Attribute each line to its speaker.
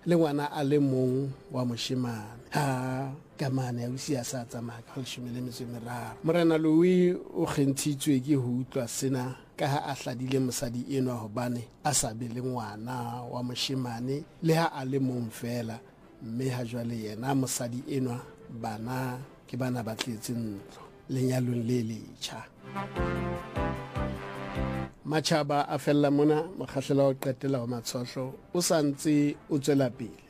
Speaker 1: le ngwana a le mong wa moshemane ha kamane ya usi ya sa tsamaya ka 13. Morena Louis o kgentshitswe ke ho utlwa sena ka ha a hladile mosadi enwa hobane a sa be le ngwana wa moshemane le ha a le mong fela, mme ha jwale yena mosadi enwa bana ke bana ba tletse ntlo lenyalong le letjha. Matjhaba a fella mona mokgahlelo wa ho qetela wa Matshohlo o santse o tswela pele.